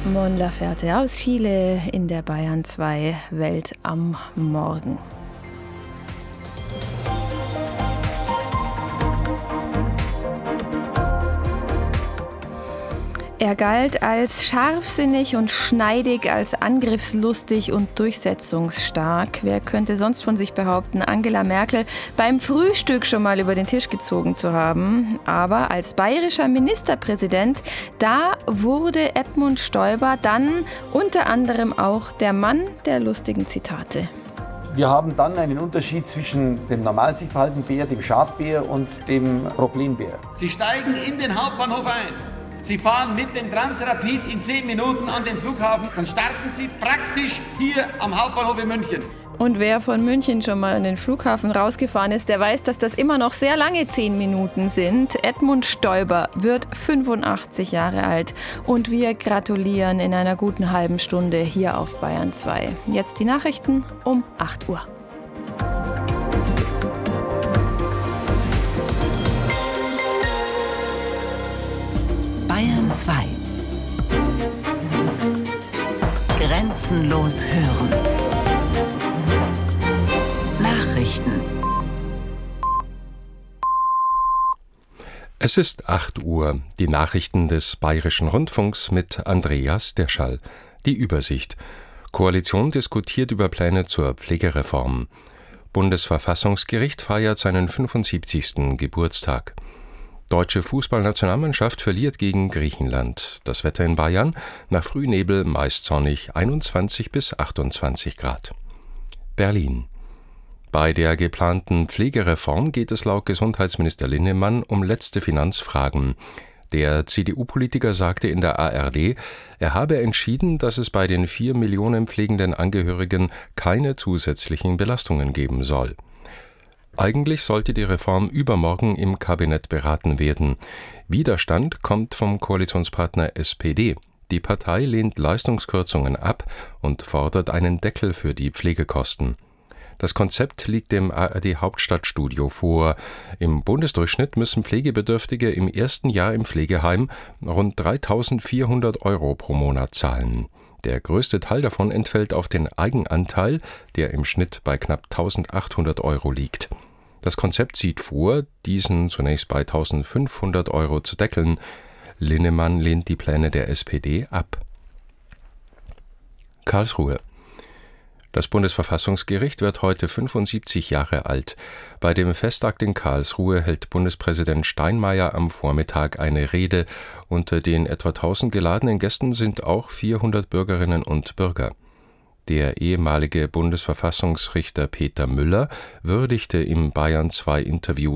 Mon Laferte aus Chile in der Bayern 2 Welt am Morgen. Er galt als scharfsinnig und schneidig, als angriffslustig und durchsetzungsstark. Wer könnte sonst von sich behaupten, Angela Merkel beim Frühstück schon mal über den Tisch gezogen zu haben? Aber als bayerischer Ministerpräsident, da wurde Edmund Stoiber dann unter anderem auch der Mann der lustigen Zitate. Wir haben dann einen Unterschied zwischen dem normal sich verhaltenden Bär, dem Schadbär und dem Problembär. Sie steigen in den Hauptbahnhof ein. Sie fahren mit dem Transrapid in 10 Minuten an den Flughafen. Dann starten Sie praktisch hier am Hauptbahnhof in München. Und wer von München schon mal an den Flughafen rausgefahren ist, der weiß, dass das immer noch sehr lange 10 Minuten sind. Edmund Stoiber wird 85 Jahre alt und wir gratulieren in einer guten halben Stunde hier auf Bayern 2. Jetzt die Nachrichten um 8 Uhr. Bayern 2. Grenzenlos hören. Nachrichten. Es ist 8 Uhr. Die Nachrichten des Bayerischen Rundfunks mit Andreas Derschall. Die Übersicht. Koalition diskutiert über Pläne zur Pflegereform. Bundesverfassungsgericht feiert seinen 75. Geburtstag. Deutsche Fußballnationalmannschaft verliert gegen Griechenland. Das Wetter in Bayern: nach Frühnebel meist sonnig, 21 bis 28 Grad. Berlin. Bei der geplanten Pflegereform geht es laut Gesundheitsminister Linnemann um letzte Finanzfragen. Der CDU-Politiker sagte in der ARD, er habe entschieden, dass es bei den 4 Millionen pflegenden Angehörigen keine zusätzlichen Belastungen geben soll. Eigentlich sollte die Reform übermorgen im Kabinett beraten werden. Widerstand kommt vom Koalitionspartner SPD. Die Partei lehnt Leistungskürzungen ab und fordert einen Deckel für die Pflegekosten. Das Konzept liegt dem ARD-Hauptstadtstudio vor. Im Bundesdurchschnitt müssen Pflegebedürftige im ersten Jahr im Pflegeheim rund 3.400 € pro Monat zahlen. Der größte Teil davon entfällt auf den Eigenanteil, der im Schnitt bei knapp 1.800 € liegt. Das Konzept sieht vor, diesen zunächst bei 1.500 € zu deckeln. Linnemann lehnt die Pläne der SPD ab. Karlsruhe. Das Bundesverfassungsgericht wird heute 75 Jahre alt. Bei dem Festakt in Karlsruhe hält Bundespräsident Steinmeier am Vormittag eine Rede. Unter den etwa 1.000 geladenen Gästen sind auch 400 Bürgerinnen und Bürger. Der ehemalige Bundesverfassungsrichter Peter Müller würdigte im Bayern 2 Interview